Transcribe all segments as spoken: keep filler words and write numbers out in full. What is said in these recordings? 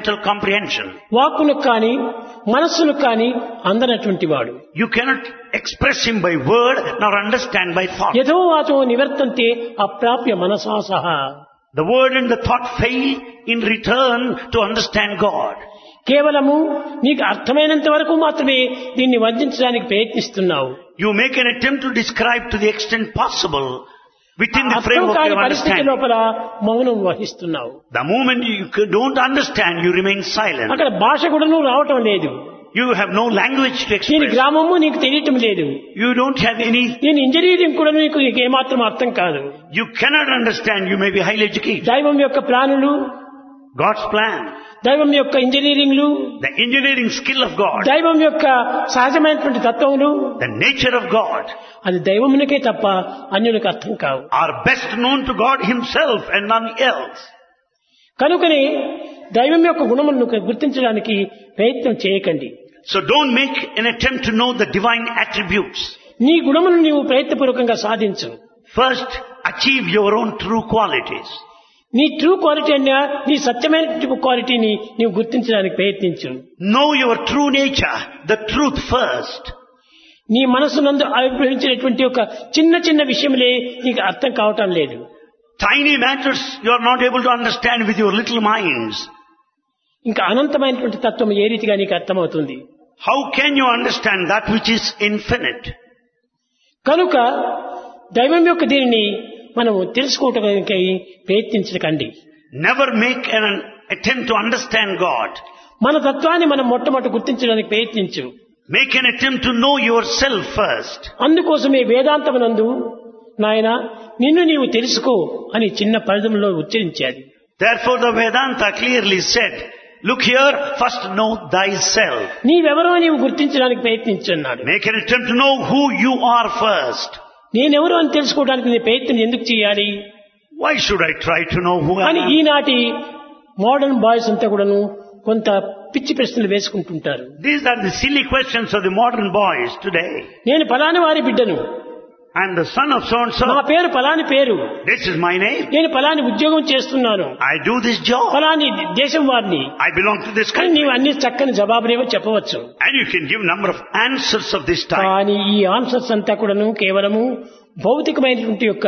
mental comprehension. వాక్కులకు కానీ మనస్సులకు కానీ అందనటువంటి వాడు. You cannot express him by word nor understand by thought. యథో వాచో నివర్తంతే అప్రాప్య మనసా సహా. The word and the thought fail in return to understand God. కేవలము నీకు అర్థమైనంత వరకు మాత్రమే దీన్ని వర్ణించడానికి ప్రయత్నిస్తున్నావు. You make an attempt to describe to the extent possible within the అర్థం framework కాని of పరిస్థితి understanding. లోపల మౌనం వహిస్తున్నావు. The moment you don't understand, you remain silent. అక్కడ భాష కూడా నువ్వు రావటం లేదు. You have no language to దీని express. గ్రామము నీకు తెలియటం లేదు. You don't have any, దీని ఇంజనీరింగ్ కూడా నీకు నీకు ఏమాత్రం అర్థం కాదు. you cannot understand. You may be highly educated. దైవం యొక్క ప్లానులు, God's plan, దైవం యొక్క ఇంజనీరింగ్లు, the engineering skill of God, దైవం యొక్క సహజమైనటువంటి తత్వములు the nature of God అది దైవమునికే తప్ప అన్యులకు అర్థం కావు. are best known to God himself and none else. కనుకనే దైవం యొక్క గుణములను గుర్తించడానికి ప్రయత్నం చేయకండి. So don't make an attempt to know the divine attributes. నీ గుణములను నీవు ప్రయత్నపూర్వకంగా సాధించు. First, achieve your own true qualities. నీ ట్రూ క్వాలిటీ అన్నా నీ సత్యమైన క్వాలిటీని నీవు గుర్తించడానికి ప్రయత్నించు. Know your true nature, the truth first. నీ మనసునందు ఆవిర్భవించినటువంటి ఒక చిన్న చిన్న విషయములే నీకు అర్థం కావటం లేదు. Tiny matters you are not able to understand with your little minds. ఇంకా అనంతమైనటువంటి తత్వం ఏ రీతిగా నీకు అర్థమవుతుంది? How can you understand that which is infinite? కనుక దైవం యొక్క దీనిని మనము తెలుసుకోవటానికి ప్రయత్నించకండి. Never make an attempt to understand God. మన తత్వాన్ని మనం మొట్టమొదటి గుర్తించడానికి ప్రయత్నించు. Make an attempt to know yourself first. అందుకోసమే వేదాంతమునందు నాయన నిన్ను నీవు తెలుసుకో అని చిన్న పదములో ఉచ్చరించాడు. Therefore the Vedanta clearly said, look here, first know thyself. నీవెవరో నీవు గుర్తించడానికి ప్రయత్నించున్నాడు. Make an attempt to know who you are first. నేనెవరో అని తెలుసుకోవడానికి నీ ప్రయత్నం ఎందుకు చేయాలి? Why should I try to know who I అని am? ఈనాటి మోడర్న్ బాయ్స్ అంతా కూడాను కొంత పిచ్చి ప్రశ్నలు వేసుకుంటుంటారు. These are the silly questions of the modern boys today. నేను ఫలాని వారి బిడ్డను, I am the son of so and నా so. పేరు ఫలాని పేరు, This is my name. నేను ఫలాని ఉద్యోగం చేస్తున్నాను, I do this job. ఫలాని దేశం వారిని I belong to this కానీ country. నీవు అన్ని చక్కని జవాబులేవో చెప్పవచ్చు. And you can give number of answers of this type. కానీ ఈ ఆన్సర్స్ అంతా కూడాను కేవలము భౌతికమైనటువంటి యొక్క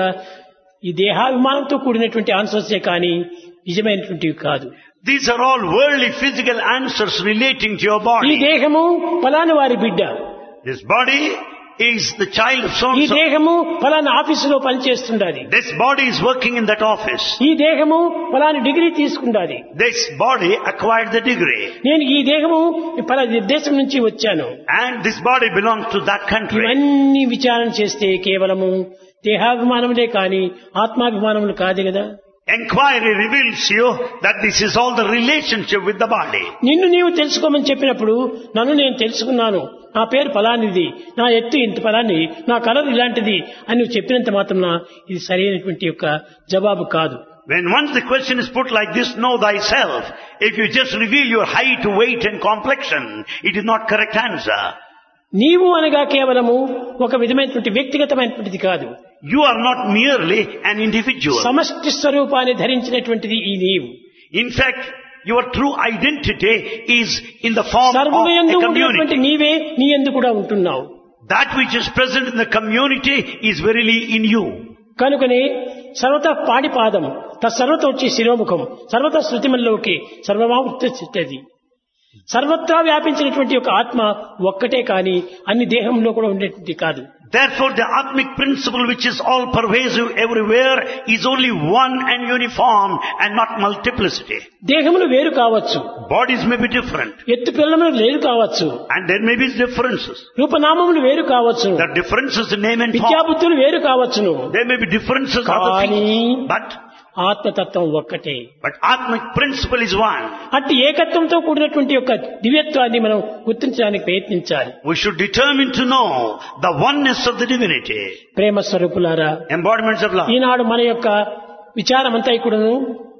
ఈ దేహాభిమానంతో కూడినటువంటి ఆన్సర్సే కానీ నిజమైనటువంటివి కాదు. These are all worldly physical answers relating to your ఈ body. దేహము ఫలాని వారి బిడ్డ, This body is the child of so ఈ and so. దేహము ఫలానా ఆఫీసులో పనిచేస్తుండాలి, This body is working in that office. ఈ దేహము ఫలాని degree తీసుకుండాలి, This body acquired the degree. నేను ఈ దేహము ఫలాని దేశం నుంచి వచ్చాను. And this body belongs to that country. ఇవన్నీ విచారణ చేస్తే కేవలము దేహాభిమానములే కానీ ఆత్మాభిమానములు కాదు కదా. Enquiry reveals you that this is all the relationship with the body. నిన్ను నీవు తెలుసుకోమని చెప్పినప్పుడు నన్ను నేను తెలుసుకున్నాను, నా పేరు ఫలానిది, నా ఎత్తు ఇంత ఫలాని, నా కలర్ ఇలాంటిది అని నువ్వు చెప్పినంత మాత్రం ఇది సరైనటువంటి యొక్క జవాబు కాదు. When once the question is put like this, know thyself. If you just reveal your height, weight and complexion, it is not correct answer. నీవు అనగా కేవలము ఒక విధమైనటువంటి వ్యక్తిగతమైనటువంటిది కాదు. You are not merely an individual. సమష్టి స్వరూపాన్ని ధరించినటువంటిది ఈ నీవు. In fact, your true identity is in the form of సర్వులు a యందు ఉన్నటువంటి community. నీవే నీ యందు కూడా ఉంటున్నావు. That which is present in the community is verily in you. కనుకనే సర్వత పాడిపాదం తత్సర్వత వచ్చి శిరోముఖం సర్వత శృతిమల్లోకి సర్వమావృత్తి సర్వత్రా వ్యాపించినటువంటి ఒక ఆత్మ ఒక్కటే కాని అన్ని దేహంలో కూడా ఉండేటువంటి కాదు. Therefore, the Atmic principle which is all pervasive everywhere is only one and uniform and not multiplicity. దేహములు వేరు కావచ్చు, Bodies may be different ఎత్తు పిల్లములు వేరు కావచ్చు, and there may be differences. రూపనామములు వేరు కావచ్చు, There are differences in name and form. విద్యాబుద్ధులు వేరు కావచ్చును, There may be differences of the కానీ things, but ఆత్మతత్వం ఒక్కటే. but Atmic principle is one. అట్టి ఏకత్వంతో కూడినటువంటి యొక్క దివ్యత్వాన్ని మనం గుర్తించడానికి ప్రయత్నించాలి. We should determine to know the oneness of the divinity. ప్రేమ స్వరూపులారా, Embodiments of love. ఈనాడు మన యొక్క విచారమంతా కూడాను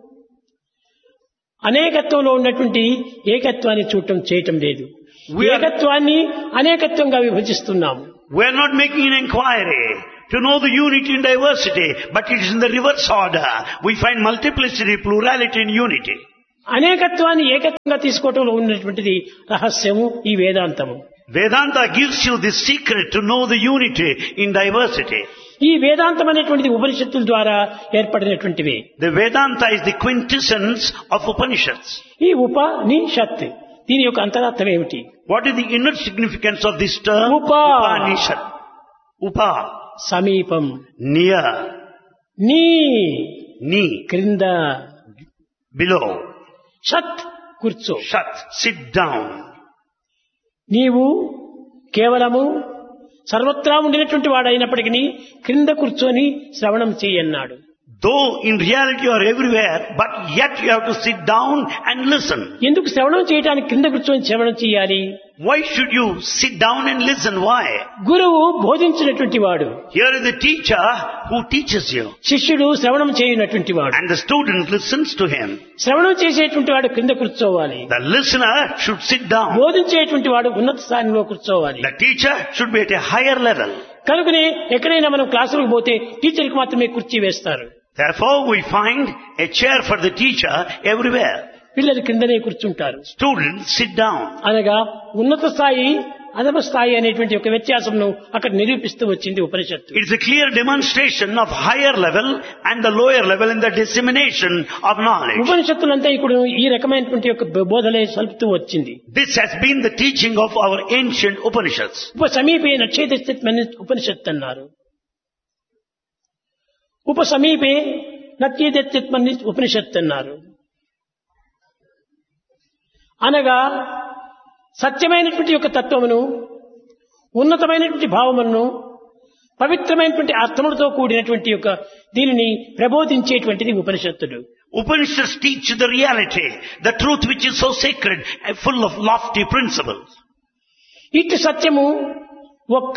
అనేకత్వంలో ఉన్నటువంటి ఏకత్వాన్ని చూడటం చేయటం లేదు. We are- ఏకత్వాన్ని అనేకత్వంగా విభజిస్తున్నాము. We are not making an inquiry to know the unity and diversity, but it is in the reverse order. We find multiplicity, plurality in unity. అనేకత్వాన్ని ఏకత్వంగా తీసుకోవటంలో ఉన్నటువంటిది రహస్యము ఈ వేదాంతము. Vedanta gives you the secret to know the unity in diversity. ఈ వేదాంతం అనేటువంటిది ఉపనిషత్తుల ద్వారా ఏర్పడినటువంటివి. The Vedanta is the quintessence of Upanishads. ఈ ఉపనిషత్ దీని యొక్క అంతరార్థం ఏమిటి? What is the inner significance of this term? Upa. Upanishad. Upa. సమీపం. Near. నీ Knee. క్రింద. Below. షత్ కూర్చో. Shat. Sit down. నీవు కేవలము సర్వత్రా ఉండినటువంటి వాడైనప్పటికీ క్రింద కూర్చొని శ్రవణం చెయ్యన్నాడు. Though in reality you are everywhere, but yet you have to sit down and listen. ఎందుకు శ్రవణం చేయడానికి కింద కూర్చొని శ్రవణం చేయాలి? Why should you sit down and listen? Why? గురువు బోధించినటువంటి వాడు. Here is the teacher who teaches you. శిష్యుడు శ్రవణం చేయనటువంటి వాడు. And the student listens to him. శ్రవణం చేసేటువంటి వాడు కింద కూర్చోవాలి. The listener should sit down. బోధించేటువంటి వాడు ఉన్నత స్థానంలో కూర్చోవాలి. The teacher should be at a higher level. కనుకనే ఎక్కడైనా మనం క్లాసులకు పోతే టీచర్కి మాత్రమే కుర్చీ వేస్తారు. Therefore we find a chair for the teacher everywhere. పిల్లలు కిందనే కూర్చుంటారు. Students sit down. అనగా ఉన్నత స్థాయి అధమ స్థాయి అనేటువంటి ఒక వ్యత్యాసంను అక్కడ నిరూపిస్తూ వచ్చింది ఉపనిషత్తు. It is a clear demonstration of higher level and the lower level in the dissemination of knowledge. ఉపనిషత్తులంతా ఇప్పుడు ఈ రకమైనటువంటి ఒక బోధలే సల్పుతూ వచ్చింది. This has been the teaching of our ancient Upanishads. ఉప సమీపే నచ్చేతస్థిత్ ఉపనిషత్తు అన్నారు. ఉప సమీపే నత్యేతస్థిత్ ఉపనిషత్తు అన్నారు. అనగా సత్యమైనటువంటి యొక్క తత్వమును, ఉన్నతమైనటువంటి భావములను, పవిత్రమైనటువంటి అర్థములతో కూడినటువంటి యొక్క దీనిని ప్రబోధించేటువంటిది ఉపనిషత్తులు. Upanishads teach the reality, the truth which is so sacred and full of lofty principles. ఇట్టి సత్యము ఒక్క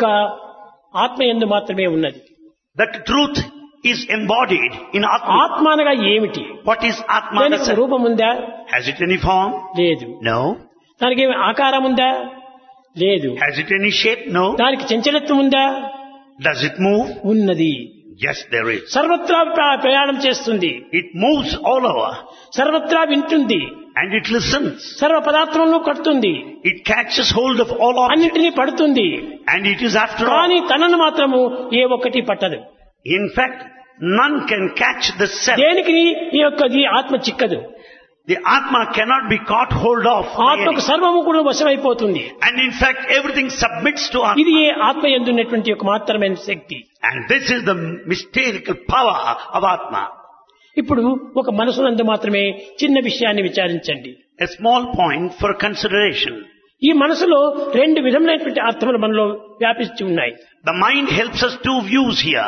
ఆత్మయందు మాత్రమే ఉన్నది. That truth is embodied in Atma. ఆత్మ అనగా ఏమిటి? What is Atma? దానికి రూపం ఉందా? Has it any form? లేదు. No. దానికి ఏమి ఆకారం ఉందా? లేదు. Has it any shape? No. దానికి చంచలత్వం ఉందా? Does it move? ఉన్నది. Yes, there is. సర్వత్రా ప్ర- ప్రయాణం చేస్తుంది. It moves all over సర్వత్రా వింటుంది. and it listens. సర్వ పదార్థంలో కడుతుంది. It catches hold of all objects అన్నింటినీ పడుతుంది. and it is after all. కానీ తనను మాత్రము ఏ ఒక్కటి పట్టదు. In fact, none can catch the self. దేనికి ఈ యొక్క ఈ ఆత్మ చిక్కదు. The Atma cannot be caught hold of. by ఆత్మకు any. సర్వము కూడా వశమైపోతుంది. And in fact, everything submits to Atma. ఇది ఏ ఆత్మ యందున్నటువంటి ఒక మాత్రమైన శక్తి. And this is the mystical power of Atma. ఇప్పుడు ఒక మనసునందు మాత్రమే చిన్న విషయాన్ని విచారించండి. A small point for consideration. ఈ మనసులో రెండు విధములైనటువంటి అర్థములు మనలో వ్యాపించి ఉన్నాయి. The mind helps us two views here.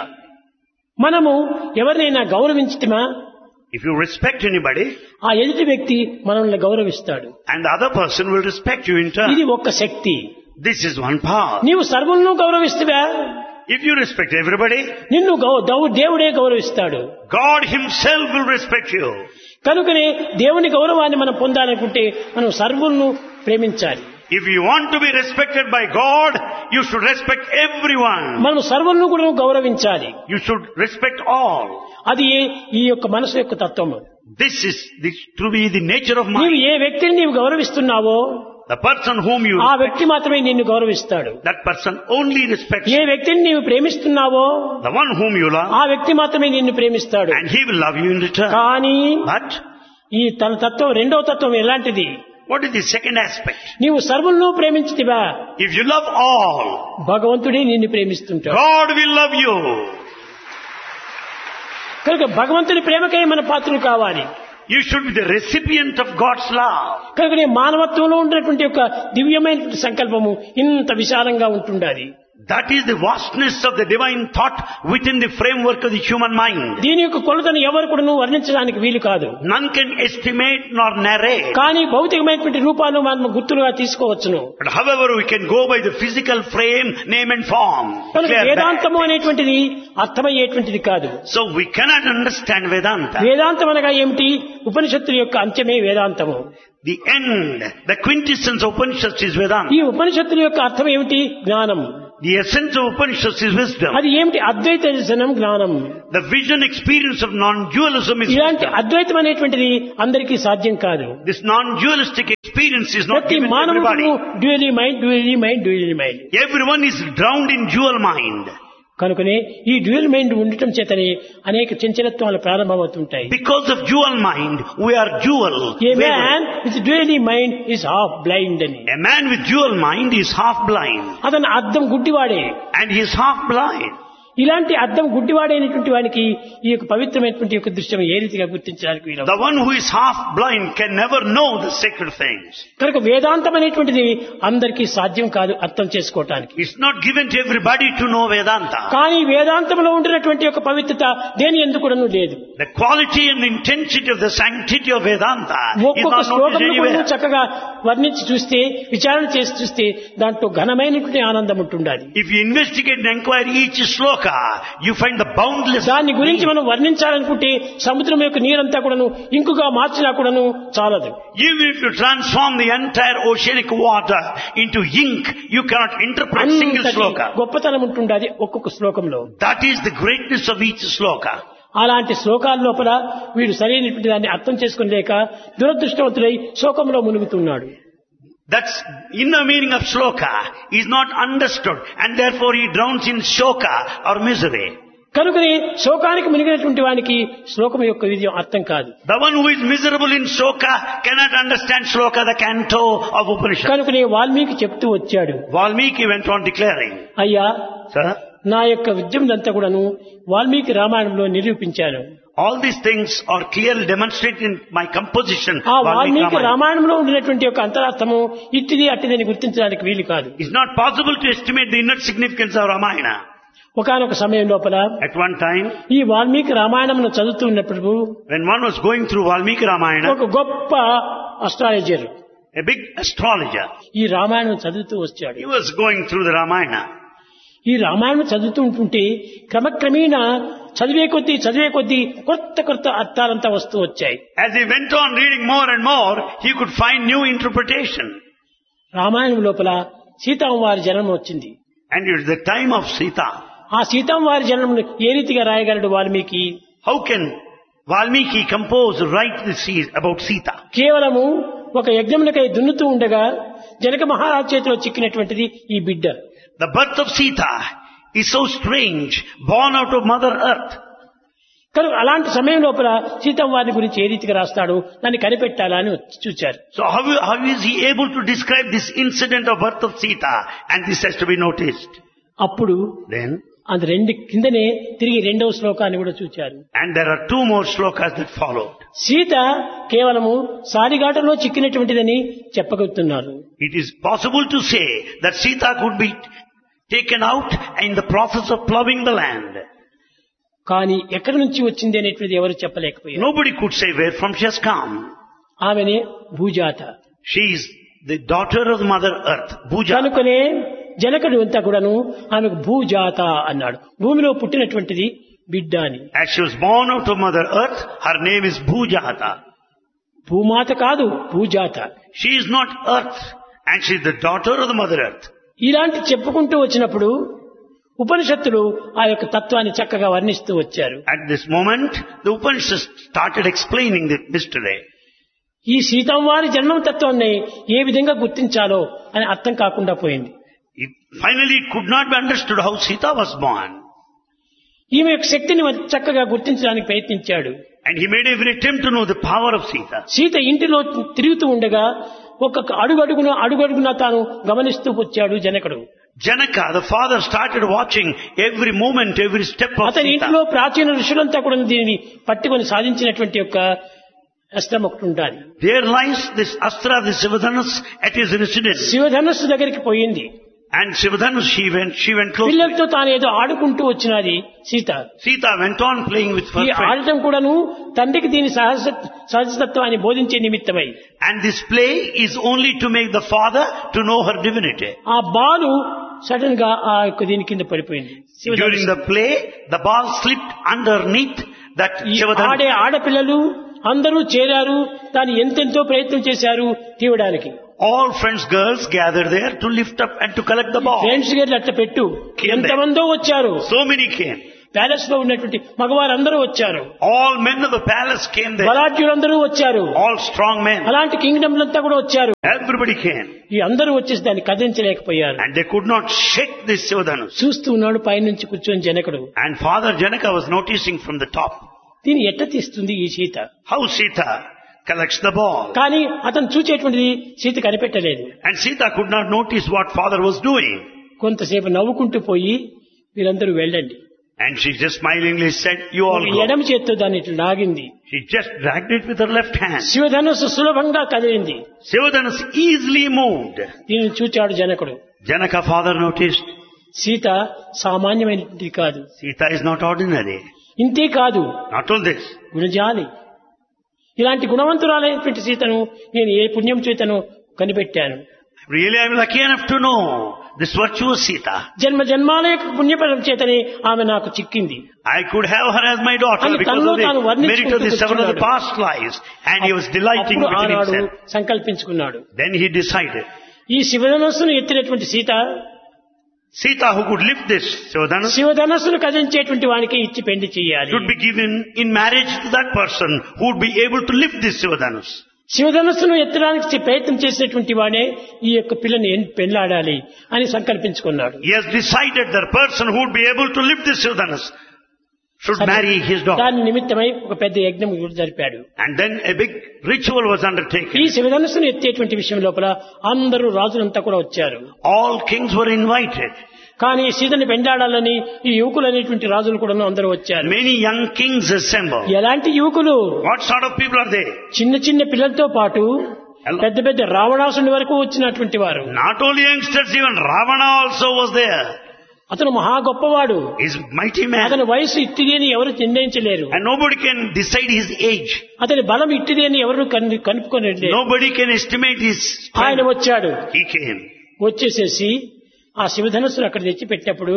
మనము ఎవరినైనా గౌరవించటమా? If you respect anybody, ఆ ఎదుటి వ్యక్తి మనల్ని గౌరవిస్తాడు. and the other person will respect you in turn. ఇది ఒక్క శక్తి. This is one power. నీవు సర్వులను గౌరవిస్తువా? If you respect everybody, నిన్ను గౌ- దౌ- దేవుడే గౌరవిస్తాడు. God himself will respect you. కనుకనే దేవుని గౌరవాన్ని మనం పొందాలనుకుంటే మనం సర్వులను ప్రేమించాలి. If you want to be respected by God, you should respect everyone. మనం సర్వులను కూడా గౌరవించాలి. You should respect all. అది ఈ యొక్క మనసు యొక్క తత్వము. This is this, to be the nature of నీవు mind. ఏ వ్యక్తిని నీవు గౌరవిస్తున్నావో The person whom you ఆ respect, వ్యక్తి మాత్రమే నిన్ను గౌరవిస్తాడు. that person only respects A you. వ్యక్తిని నీవు ప్రేమిస్తున్నావో The one whom you love, ఆ వ్యక్తి మాత్రమే నిన్ను ప్రేమిస్తాడు. and he will love you in return. కానీ But ఈ తన తత్వం రెండవ తత్వం ఎలాంటిది? what is the second aspect? నీవు సర్వులను ప్రేమించితివా If you love all, భగవంతుడే నిన్ను ప్రేమిస్తుంటాడు. God will love you. కనుక భగవంతుని ప్రేమకై మన పాత్రలు కావాలి. You should be the recipient of God's love. కనుక నీ మానవత్వంలో ఉన్నటువంటి యొక్క దివ్యమైనటువంటి సంకల్పము ఇంత విశాలంగా ఉంటుండాలి. That is the vastness of the divine thought within the framework of the human mind. దీని యొక్క కొలతను ఎవరు కూడా వర్ణించడానికి వీలు కాదు. None can estimate nor narrate. కానీ భౌతికమైనటువంటి రూపాలు మనం గుర్తులుగా తీసుకోవచ్చును. But however, we can go by the physical frame, name and form. కనుక Clear that. వేదాంతము అనేటువంటిది అర్థమయ్యేటువంటిది కాదు. So we cannot understand Vedanta. వేదాంతం అనగా ఏమిటి? ఉపనిషత్తుల యొక్క అంత్యమే వేదాంతము. The end, the quintessence of Upanishads is ఈ Vedanta. ఉపనిషత్తుల యొక్క అర్థం ఏమిటి? జ్ఞానం. The essence of Upanishads is wisdom. అది ఏమిటి? అద్వైత దర్శనం, జ్ఞానం. The vision experience of non-dualism is ఇలాంటి wisdom. అద్వైతం అనేటువంటిది అందరికీ సాధ్యం కాదు. This non-dualistic experience is not ప్రతి given to మానవుడు everybody. డ్యూయలీ mind డ్యూయలీ mind డ్యూయలీ mind. Everyone is drowned in dual mind. కనుకనే ఈ డ్యూయల్ మైండ్ ఉండటం చేతనే అనేక చంచలత్వాలు ప్రారంభమవుతుంటాయి. Because of dual mind, we are dual. A man with డ్యూయలీ mind is half blind అని. A man with dual mind is half blind. అతను అద్దం గుడ్డివాడే. And he is half blind. ఇలాంటి అద్దం గుడ్డివాడైనటువంటి వానికి ఈ యొక్క పవిత్రమైనటువంటి యొక్క దృశ్యం ఏ రీతిగా గుర్తించడానికి వీలు? The one who is half blind can never know the sacred things. కనుక వేదాంతం అనేటువంటిది అందరికీ సాధ్యం కాదు అర్థం చేసుకోవటానికి. It's not given to everybody to know Vedanta. కానీ వేదాంతంలో ఉండినటువంటి యొక్క పవిత్రత దేని ఎందుకును లేదు. The quality and intensity of the sanctity of Vedanta is ఒక్కొక్క not noticed శ్లోకంలో anywhere. కూడా చక్కగా వర్ణించి చూస్తే, విచారణ చేసి చూస్తే దాంట్లో ఘనమైనటువంటి ఆనందం ఉంటుండాలి. If you investigate and inquire each sloka, you find the boundless. దాని గురించి మనం వర్ణించాలనుకుంటే సముద్రం యొక్క నీరంతా కూడాను ఇంకుగా మార్చినా కూడాను చాలదు. Even if you transform the entire oceanic water into ink, you cannot interpret single అంతటి sloka. గొప్పతనం ఉంటుండాలి ఒక్కొక్క శ్లోకంలో. That is the greatness of each sloka. అలాంటి శ్లోకాల లోపల వీడు సరైనటువంటి దాన్ని అర్థం చేసుకోలేక దురదృష్టవంతుడై శోకంలో మునుగుతున్నాడు. That's inner meaning of shloka is not understood, and therefore he drowns in shoka or misery. కనుకనే శోకానికి మునిగినటువంటి వానికి శ్లోకం యొక్క విజయం అర్థం కాదు. The one who is miserable in shoka cannot understand shloka, the canto of Upanishad. కనుకనే వాల్మీకి చెప్తూ వచ్చాడు, Valmiki went on declaring, అయ్యా Sir, నా యొక్క విద్యమంతా కూడాను వాల్మీకి రామాయణంలో నిరూపించాను. all these things are clearly demonstrated in my composition. ఆ Valmiki వాల్మీకి Ramayana. రామాయణంలో ఉండినటువంటి యొక్క అంతరార్థము ఇట్టిది అట్టిదని గుర్తించడానికి వీలు కాదు. It's not possible to estimate the inner significance of Ramayana. ఒకానొక సమయం లోపల At one time, ఈ వాల్మీకి రామాయణమును చదువుతూ ఉన్నప్పుడు when one was going through Valmiki Ramayana, ఒక గొప్ప అస్ట్రాలజర్ a big astrologer, ఈ రామాయణం చదువుతూ వచ్చాడు. he was going through the Ramayana. ఈ రామాయణం చదువుతూ ఉంటుంటే క్రమక్రమేణా చదివే కొద్దీ చదివే కొద్దీ కొత్త కొత్త అర్థాలంతా వస్తూ వచ్చాయి. As he went on reading more and more, he could find new interpretation. Ramayanam లోపల సీతామ్మవారి జన్మ వచ్చింది. And it was the time of Sita. ఆ సీతామ్మవారి జన్మను ఏ రీతిగా రాయగలడు Valmiki? How can Valmiki compose, write this about Sita? కేవలము ఒక యజ్ఞమునకై దున్నుతూ ఉండగా జనక మహారాజు చేతిలో చిక్కినటువంటిది ఈ బిడ్డ. The birth of Sita is so strange, born out of Mother Earth. కనుక అలాంటి సమయం లోపల సీతమ్మవారిని గురించి ఏ రీతిగా రాస్తాడు, దాన్ని కనిపెట్టాలా అని చూచారు. So how, how is he able to describe this incident of birth of Sita? And this has to be noticed. అప్పుడు Then, అది రెండు కిందనే తిరిగి రెండవ శ్లోకాన్ని కూడా చూచారు. and there are two more slokas that followed. Sita కేవలము సారిగాటలో చిక్కినటువంటిదని చెప్పగలుగుతున్నారు. It is possible to say that Sita could be taken out in the process of plowing the land. కానీ ఎక్కడి నుంచి వచ్చింది అనేటువంటిది ఎవరు చెప్పలేకపోయారు. Nobody could say where from she has come. ఆమెనే భూజాత. She is the daughter of Mother Earth, Bhuja. కనుకనే జనకుడు అంతా కూడాను ఆమెకు భూజాత అన్నాడు. భూమిలో పుట్టినటువంటిది బిడ్డ అని. As she was born out of Mother Earth, her name is Bhujata. భూమాత కాదు, భూజాత. She is not Earth, and she is the daughter of the Mother Earth. ఇలాంటి చెప్పుకుంటూ వచ్చినప్పుడు ఉపనిషత్తులు ఆ యొక్క తత్వాన్ని చక్కగా వర్ణిస్తూ వచ్చారు. At this moment, the Upanishads started explaining the mystery. ఈ సీతమ్మవారి జన్మ తత్వాన్ని ఏ విధంగా గుర్తించాలో అని అర్థం కాకుండా పోయింది. It finally it could not be understood how Sita was born. ఈమె యొక్క శక్తిని చక్కగా గుర్తించడానికి ప్రయత్నించాడు. And he made every attempt to know the power of Sita. Sita ఇంటిలో తిరుగుతూ ఉండగా ఒక్కొక్క అడుగడుగున అడుగడుగున తాను గమనిస్తూ వచ్చాడు జనకుడు. Janaka, the father, started watching every movement, every step of అతని Sita. ఇంటిలో ప్రాచీన ఋషులంతా కూడా దీనిని పట్టుకొని సాధించినటువంటి యొక్క అస్త్రం ఒకటి ఉండాలి. There lies this Astra, this Sivadhanus at his residence. శివధనస్సు దగ్గరికి పోయింది. And Sivadhanus, she went, she went close. పిల్లలతో తాను ఏదో ఆడుకుంటూ వచ్చినది Sita. Sita went on playing with her ఈ friend. ఆడటం కూడాను తండ్రికి దీని సహజ సహజతత్వాన్ని బోధించే నిమిత్తమై. And this play is only to make the father to know her divinity. ఆ బాలు సడన్ గా ఆ యొక్క దీని కింద పడిపోయింది. During the play, the ball slipped underneath that ఈ Sivadhanus. ఆడే ఆడపిల్లలు అందరూ చేరారు, దాన్ని ఎంతెంతో ప్రయత్నం చేశారు తీయడానికి. All friends girls gathered there to lift up and to collect the ball. Friends గారు అట్ట పెట్టు, ఎంతమందో వచ్చారు. So many came. ప్యాలెస్ లో ఉన్నటువంటి మగవారందరూ వచ్చారు. All men of the palace came there. బలాఢ్యులందరూ వచ్చారు. All strong men. అలాంటి కింగ్డమ్లంతా కూడా వచ్చారు. Everybody came. ఈ అందరూ వచ్చేసి దాన్ని కదిలించలేకపోయారు. And they could not shake this Sivadhanus. చూస్తూ ఉన్నాడు పైనుంచి కూర్చొని జనకుడు. And Father Janaka was noticing from the top. దీన్ని ఎట్ట తీస్తుంది ఈ Sita? How Sita collects the ball. కానీ అతను చూచేటువంటిది Sita కనిపెట్టలేదు. And Sita could not notice what father was doing. కొంతసేపు నవ్వుకుంటూ పోయి మీరందరూ వెళ్ళండి. And she just smilingly said, you all go. ఎడమ చేత్తో దాన్ని ఇట్లా లాగింది. She just dragged it with her left hand. శివధనుస్సు సులభంగా కదిలింది. Sivadhanus easily moved. దీనిని చూచాడు జనకుడు. Janaka father noticed. సీత సామాన్యమైనది కాదు. Sita is not ordinary. ఇంతే కాదు, Not all this. గుణజాలి. ఇలాంటి గుణవంతురాలైనటువంటి సీతను నేను ఏ పుణ్యం చేతను కనిపెట్టాను. Really, I am lucky enough to know this virtuous Sita. జన్మ జన్మాల యొక్క పుణ్యఫలం చేతనే ఆమె నాకు చిక్కింది. I could have her as my daughter అని because తనలో of తాను the వర్ణించుకుంటూ merit of the seven of the కూర్చున్నాడు. past lives. And he was delighting అప్పుడు within ఆనాడు himself. సంకల్పించుకున్నాడు. Then he decided. ఈ శివధనస్సును ఎత్తినటువంటి Sita Sita, who could lift this Sivadhanus, శివధనస్సును కదిలించేటువంటి వానికి ఇచ్చి పెళ్లి చేయాలి. should be given in marriage to that person who would be able to lift this Sivadhanus. శివధనస్సును ఎత్తడానికి ప్రయత్నం చేసినటువంటి వాడే ఈ యొక్క పిల్లని పెళ్లాడాలి అని సంకల్పించుకున్నాడు. He has decided the person who would be able to lift this Sivadhanus should marry his daughter. దాని నిమిత్తమై ఒక పెద్ద యజ్ఞం జరిపాడు. And then a big ritual was ఈ undertaken. శివధనస్సును ఎత్తేటువంటి విషయం లోపల అందరూ రాజులంతా కూడా వచ్చారు. All kings were invited. కానీ సీతని పెండాడాలని ఈ యువకులు అనేటువంటి రాజులు కూడా అందరూ వచ్చారు. Many young kings assembled. ఎలాంటి యువకులు? What sort of people are they? చిన్న చిన్న పిల్లలతో పాటు పెద్ద పెద్ద రావణాసుని వరకు వచ్చినటువంటి వారు. Not only youngsters, even Ravana also was there. అతను మహా గొప్పవాడు. He's a mighty man. అతని వయసు ఇట్టిది అని ఎవరు నిర్ణయించలేరు. And nobody can decide his age. అతని బలం ఇట్టిది అని ఎవరు కనుక్కోలేరు. Nobody can estimate his ఆయన strength. వచ్చాడు. He came. వచ్చేసేసి ఆ శివధనుసును అక్కడ తెచ్చిపెట్టినప్పుడు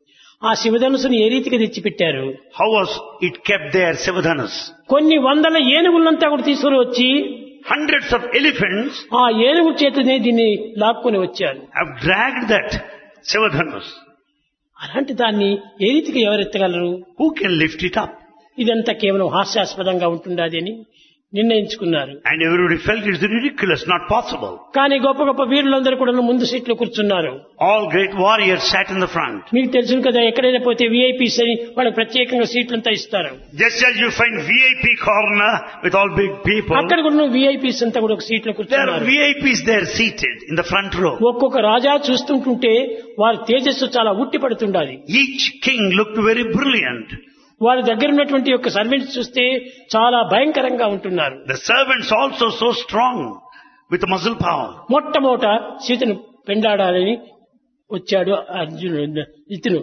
ఆ శివధనుసును ఏ రీతిగా తెచ్చిపెట్టారు? How was it kept there, Sivadhanus? కొన్ని వందల ఏనుగులంతా కూడా తీసుకుని వచ్చి Hundreds of elephants ఆ ఏనుగు చేతనే దీన్ని లాక్కుని వచ్చారు. have dragged that Sivadhanus. అలాంటి దాన్ని ఏ రీతిగా ఎవరెత్తగలరు? Who can lift it up? ఇదంతా కేవలం హాస్యాస్పదంగా ఉంటుండది అని నిర్ణయించుకున్నారు. And everybody felt it's ridiculous, not possible. కానీ గొప్ప గొప్ప వీరులందరూ కూడా ముందు సీట్లో కూర్చున్నారు. All great warriors sat in the front. మీకు తెలుసు కదా, ఎక్కడైనా పోతే విఐపీస్ అని వాళ్ళకి ప్రత్యేకంగా సీట్లంతా ఇస్తారు. Just as you find V I P corner with all big people, అక్కడ కూడా విఐపీస్ అంతా కూడా ఒక సీట్లో there are కూర్చున్నారు. V I Ps there seated in the front row. ఒక్కొక్క రాజా చూస్తుంటుంటే వారి తేజస్సు చాలా ఉట్టి పడుతుండాలి. Each king looked very brilliant. వారి దగ్గర ఉన్నటువంటి యొక్క సర్వెంట్స్ చూస్తే చాలా భయంకరంగా ఉంటున్నారు. The servants also so strong with muscle power. మొట్టమొదట సీతను పెండాడాలని వచ్చాడు అర్జునుడు ఇతను.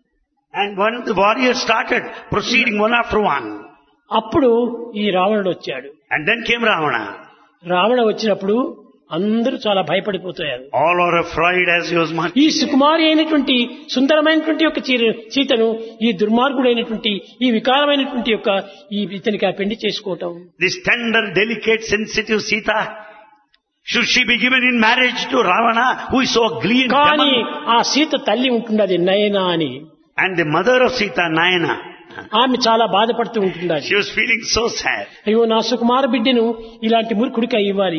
And when the warriors started proceeding one after one, అప్పుడు ఈ రావణుడు వచ్చాడు. and then came Ravana. Ravana వచ్చినప్పుడు అందరూ చాలా భయపడిపోతారు. All are afraid as he was ఈ marching. సుకుమారి అయినటువంటి సుందరమైనటువంటి యొక్క సీతను ఈ దుర్మార్గుడైనటువంటి ఈ వికారమైనటువంటి యొక్క ఈ ఇతనికి ఆ పెళ్లి చేసుకోవటం, This tender, delicate, sensitive Sita, should she be given in marriage to Ravana, who is so ugly and కానీ demon? ఆ సీత తల్లి ఉంటున్నది నయన అని. And the mother of Sita, Nayana, ఆమె చాలా బాధపడుతూ ఉంటున్నది. she was feeling so sad. అయ్యో నా సుకుమార బిడ్డను ఇలాంటి మూర్ఖుడికి ఇవ్వాలి.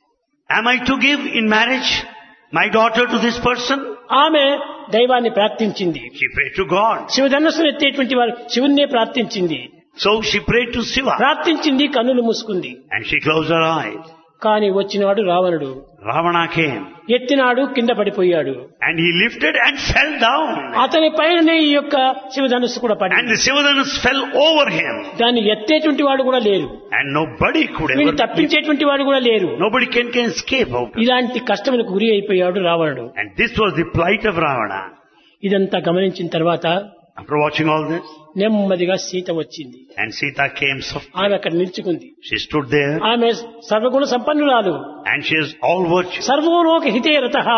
Am I to give in marriage my daughter to this person? ఆమె దైవాన్ని ప్రార్థించింది. She prayed to God. శివధనస్సును ఎత్తేటువంటి వారు శివున్నే ప్రార్థించింది. So she prayed to Shiva. ప్రార్థించింది, కన్నులు మూసుకుంది. And she closed her eyes. కానీ వచ్చినాడు రావణుడు. Ravana came. ఎత్తినాడు, కింద పడిపోయాడు. And he lifted and fell down. అతని పైననే ఈ యొక్క శివధనుస్సు కూడా And పడింది. the Sivadhanus fell over him. దాన్ని ఎత్తేటువంటి వాడు కూడా లేరు, And nobody could వీళ్ళు ever, తప్పించేటువంటి వాడు కూడా లేరు. nobody can, can escape out of it. ఇలాంటి కష్టములకు గురి అయిపోయాడు రావణుడు. And this was the plight of Ravana. ఇదంతా గమనించిన తర్వాత After watching all this, నెమ్మదిగా సీత వచ్చింది. and Sita came softly. ఆమె అక్కడ నిల్చుకుంది. She stood there, ఆమె సర్వగుణ సంపన్నురాలు. and she has all virtue. సర్వోలోక హితే రతః,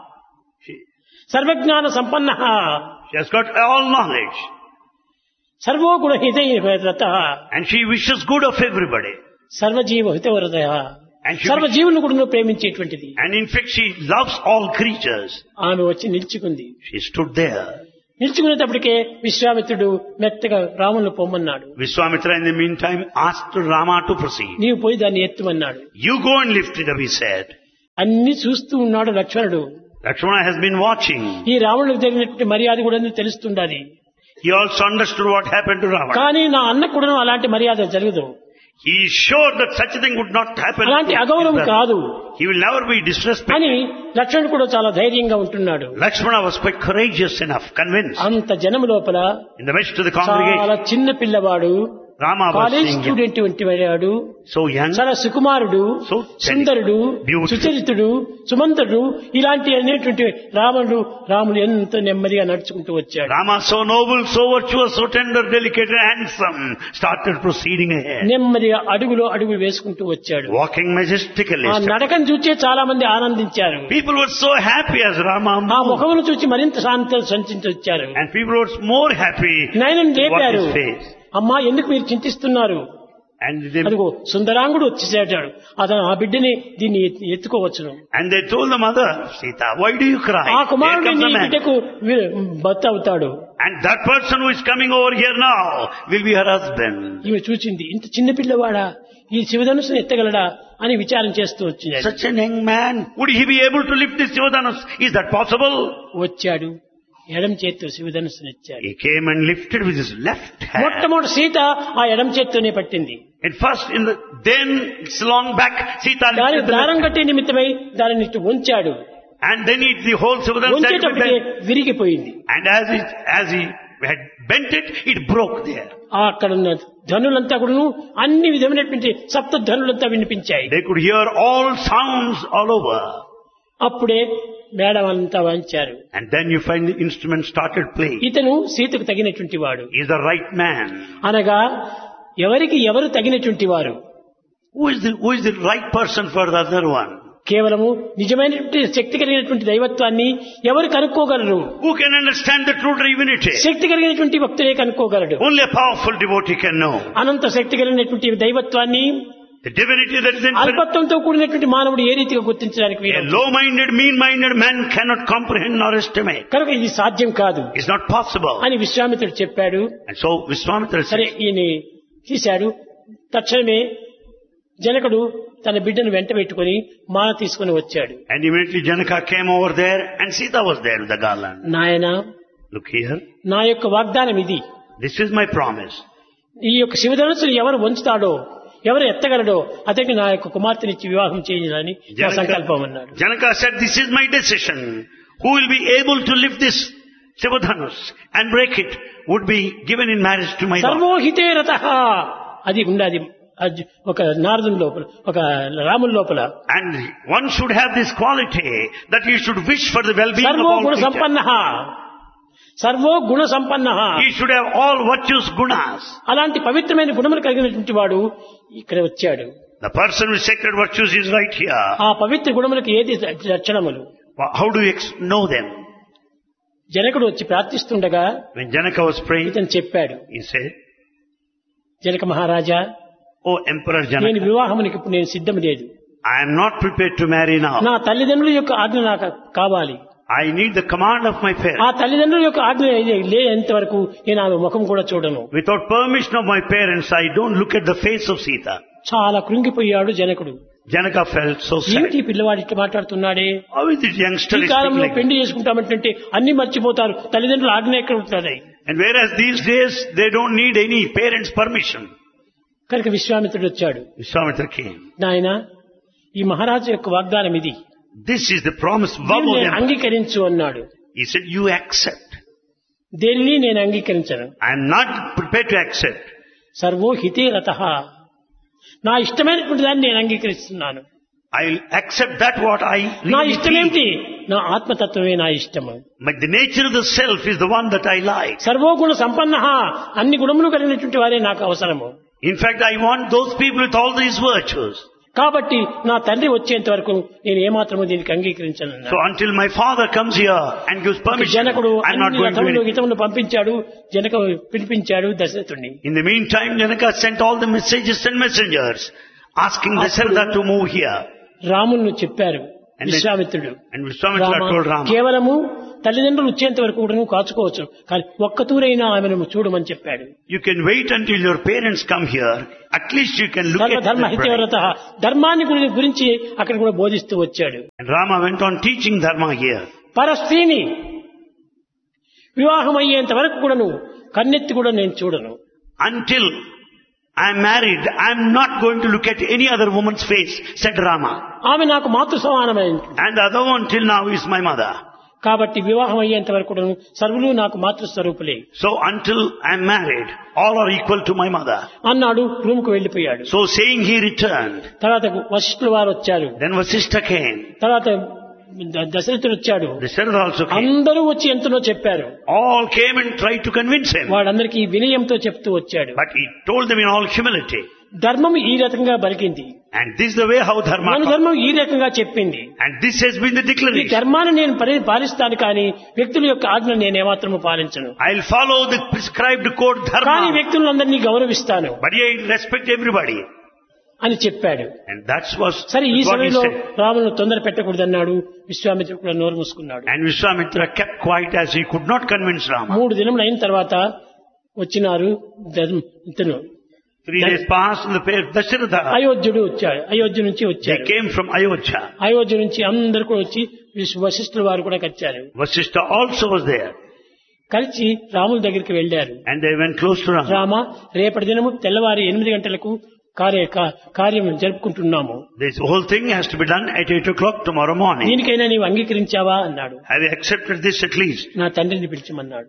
She, సర్వజ్ఞాన సంపన్న, she has got all knowledge. సర్వోగుణ హితే రతః, And she wishes good of everybody. సర్వజీవ హితవరదః. And she, సర్వజీవులను కూడా ప్రేమించేటువంటిది. and in fact she loves all creatures. ఆమె వచ్చి నిల్చుకుంది. She stood there. నిల్చుకునేటప్పటికే విశ్వామిత్రుడు మెత్తగా రాములను పొమ్మన్నాడు. Vishwamitra in the meantime asked Rama to proceed. నీవు పోయి దాన్ని ఎత్తుమన్నాడు. You go and lift it up, he said. అన్ని చూస్తూ ఉన్నాడు లక్ష్మణుడు. Lakshmana has been watching. ఈ రావణుడికి జరిగినటువంటి మర్యాద కూడా తెలుస్తుండాలి. He also understood what happened to Ravana. కానీ నా అన్న కూడా అలాంటి మర్యాద జరగదు. He is sure that such a thing would not happen. అలాంటి అగౌరవం కాదు. He will never be disrespected. అని లక్ష్మణుడు కూడా చాలా ధైర్యంగా ఉంటున్నాడు. Lakshmana was quite courageous enough, convinced. అంత జనము లోపల In the midst of the congregation, చాలా చిన్న పిల్లవాడు, Rama was college seeing him. Student వంటి వాడు, So young, చాలా సుకుమారుడు, so సుందరుడు, beautiful. సుచరితుడు, సుమంతుడు, ఇలాంటి అనేటువంటి రాముడు రాముడు ఎంతో నెమ్మదిగా నడుచుకుంటూ వచ్చాడు. Rama so noble, so virtuous, so tender, delicate and handsome, started proceeding ahead. నెమ్మదిగా అడుగులో అడుగులు వేసుకుంటూ వచ్చాడు. Walking majestically. ఆ నడకను చూచే చాలా మంది ఆనందించారు. People were so happy as Rama ఆ moved. ముఖమును చూచి మరింత శాంతం సంచించొచ్చారు. And people were more happy. Nayanam What లేపారు. his face. అమ్మా ఎందుకు మీరు చింతిస్తున్నారు? And they, అదిగో సుందరాంగుడు వచ్చేసాడు, అతను ఆ బిడ్డని దీన్ని ఎత్తి- ఎత్తుకోవచ్చును. and they told the mother, Sita, why do you cry? ఆ Here కుమారుడు comes నీ the man. బిడ్డకు వి- భర్త అవుతాడు. And that person who is coming over here now will be her husband. ఈమె చూచింది, ఇంత చిన్న పిల్లవాడా ఈ శివధనుసును ఎత్తగలడా అని విచారం చేస్తూ వచ్చింది. Such a young man, would he be able to lift this Sivadhanus? Is that possible? వచ్చాడు, ఎడం చేత్తో శివధనుసును ఇచ్చాడు. He came and lifted with his left hand. మొట్టమొదటి సీత ఆ ఎడం చేత్తోనే పట్టింది. At first, in the then it's long back, Sita దాని lifted the దారం left, కట్టే నిమిత్తమై దానిని ఇటు వంచాడు. and then it, the whole Sivadhanus had to be వంచేటప్పటికే bent. విరిగిపోయింది. And as it, as he had bent it, it broke there. ఆ అక్కడ ఉన్న ధనులంతా కూడా అన్ని విధమైనటువంటి సప్త ధనులంతా వినిపించాయి. They could hear all sounds all over. అప్పుడే మేడం అంతా వంచారు. And then you find the instrument started playing. ఇతను సీతకు తగినటువంటి వాడు. He is the right man. అనగా ఎవరికి ఎవరు తగినటువంటి వారు? Who is the, who is the right person for the other one? కేవలము నిజమైనటువంటి శక్తి కలిగినటువంటి దైవత్వాన్ని ఎవరు కనుక్కోగలరు? Who can understand the true divinity? శక్తి కలిగినటువంటి భక్తులే కనుక్కోగలడు. Only a powerful devotee can know. అనంత శక్తి కలిగినటువంటి దైవత్వాన్ని The divinity that is infinite. అల్పత్వంతో కూడినటువంటి మానవుడు ఏ రీతిగా గుర్తించడానికి A వీలు? low-minded, mean-minded man cannot comprehend nor estimate. కనుక ఇది సాధ్యం కాదు It's not possible. అని విశ్వామిత్రుడు చెప్పాడు. And so Vishwamitra సరే said, ఈయన తీశాడు. తక్షణమే జనకుడు తన బిడ్డను వెంట పెట్టుకుని మాల తీసుకుని వచ్చాడు. and immediately Janaka came over there and Sita was there with the garland. నాయనా, Look here. నా యొక్క వాగ్దానం ఇది. This is my promise. ఈ యొక్క శివధనుసును ఎవరు వంచుతాడో, ఎవరు ఎత్తగలడో అతనికి నా యొక్క కుమార్తెనిచ్చి వివాహం చేయాలని నా సంకల్పం అన్నాడు. Janaka said, this is my decision. Who will be able to lift this Sivadhanus and break it would be given in marriage to my daughter. సర్వోహితే రతః అది ఉండాది అది ఒక నారదుని లోపల, ఒక రాముని లోపల. And one should have this quality that he should wish for the well-being of servo all Guna creatures. సంపన్న, సర్వో గుణ సంపన్న, He should have all virtues, gunas. అలాంటి పవిత్రమైన గుణములు కలిగినటువంటి వాడు ఇక్కడ వచ్చాడు. The person with sacred virtues is right here. ఆ పవిత్ర గుణములకు ఏది లక్షణములు? How do you ex- know them? జనకుడు వచ్చి ప్రార్థిస్తుండగా When Janaka was praying, ఇతను చెప్పాడు, he said, Janaka Maharaja, "O Emperor నేను Janaka, వివాహమునికి ఇప్పుడు నేను సిద్ధం లేదు. I am not prepared to marry now. నా తల్లిదండ్రుల యొక్క ఆజ్ఞ నాకు కావాలి. I need the command of my ఆ parents. తల్లిదండ్రుల యొక్క ఆజ్ఞ లేనంత వరకు నేను ఆమె ముఖం కూడా చూడను." Without permission of my parents, I don't look at the face of Sita." చాలా కృంగిపోయాడు జనకుడు. Janaka felt so sad. ఏమిటి ఈ పిల్లవాడు ఇట్లా మాట్లాడుతున్నాడే? How is this youngster ఈ is speaking కాలంలో like పెళ్లి చేసుకుంటామంటే అన్ని మర్చిపోతారు, తల్లిదండ్రులు ఆజ్ఞ ఎక్కడ ఉంటున్నాయి? And whereas these days, they don't need any parents' permission. కనుక విశ్వామిత్రుడు వచ్చాడు. Vishwamitra came. నాయన, ఈ మహారాజు యొక్క వాగ్దానం ఇది, This is the promise vow దీన్ని of నేను them. అంగీకరించు అన్నాడు. He said, you accept. దేనిని నేను అంగీకరించను. I am not prepared to accept. Servo హితే రతః, నా ఇష్టమైనటువంటి దాన్ని నేను అంగీకరిస్తున్నాను. I'll accept that what I నా really ఇష్టమేమిటి? feel. నా ఆత్మతత్వమే నా ఇష్టము. But the nature of the self is the one that I like. సర్వోగుణ సంపన్న, అన్ని గుణములు కలిగినటువంటి వారే నాకు అవసరము. In fact, I want those people with all these virtues. కాబట్టి నా తండ్రి వచ్చేంత వరకు నేను ఏమాత్రము దీనికి అంగీకరించను. So until my father comes here and gives permission, జనకుడు I'm not అన్ని going to రథములు do it. గితములు పంపించాడు. జనక పిలిపించాడు దశరథుడిని. In the meantime, Janaka sent all the messages and messengers asking Dasharatha to move here. రామును చెప్పారు And then- విశ్వామిత్రుడు. And Vishwamitra Rama, told Rama, కేవలము తల్లిదండ్రులు వచ్చేంత వరకు కూడా నువ్వు కాచుకోవచ్చు, కానీ ఒక్క తూరైనా ఆమెను చూడమని చెప్పాడు. you can wait until your parents come here. At least you can look at సర్వధర్మ the bride. హితవ్రత ధర్మాన్ని గురి- గురించి అక్కడ కూడా బోధిస్తూ వచ్చాడు. And Rama went on teaching dharma here. పర స్త్రీని వివాహం అయ్యేంత వరకు కూడాను కన్నెత్తి కూడా నేను చూడను. Until I am married, I am not going to look at any other woman's face, said Rama. ఆమె నాకు మాతృ సమానమైంది. And the other one till now is my mother. కాబట్టి వివాహం అయ్యేంత వరకు కూడాను సర్వులు నాకు మాతృస్వరూపులే So until I am married, all are equal to my mother. అన్నాడు. రూమ్కు వెళ్లిపోయాడు. So saying, he returned. తర్వాత వశిష్ఠుల వారు వచ్చారు. Then Vasishtha came. తర్వాత ద- దశరథుడు వచ్చాడు. Dasharatha also came. అందరూ వచ్చి ఎంతనో చెప్పారు. All came and tried to convince him. వాళ్ళందరికీ వినయంతో చెప్తూ వచ్చాడు. But he told them in all humility. ధర్మం ఈ రకంగా బలికింది, And this is the way how dharma మన comes. ధర్మం ఈ రకంగా చెప్పింది. And this has been the ఈ declaration. ధర్మాన్ని నేను పరి- పాలిస్తాను కానీ వ్యక్తుల యొక్క ఆజ్ఞ నేను ఏమాత్రము పాలించను. I'll follow the prescribed code కానీ dharma. వ్యక్తులందరినీ గౌరవిస్తాను But I respect everybody. అని చెప్పాడు. And that was సరే ఈ what he సమయంలో said. రామును తొందర పెట్టకూడదన్నాడు. విశ్వామిత్రుడు కూడా నోరు మూసుకున్నాడు. And Vishwamitra kept quiet as he could not convince Rama. మూడు దినములు అయిన తర్వాత వచ్చినారు ధర్మ- ఇతను Three days passed and the pair Dasharatha, అయోధ్యుడు వచ్చాడు. అయోధ్య నుంచి they వచ్చాడు. came from Ayodhya. అయోధ్య నుంచి అందరు కూడా వచ్చి విశ్- వశిష్ఠుల వారు కూడా వచ్చారు. Vasishtha also was there. కలిసి రాముల దగ్గరికి వెళ్లారు. And they went close to Rama. Rama, రేపటి దినము తెల్లవారి ఎనిమిది గంటలకు కార్య కా- కార్యం జరుపుకుంటున్నాము. This whole thing has to be done at eight o'clock tomorrow morning. దీనికైనా నీవు అంగీకరించావా అన్నాడు. Have you accepted this at least? నా తండ్రిని పిలిచమన్నాడు.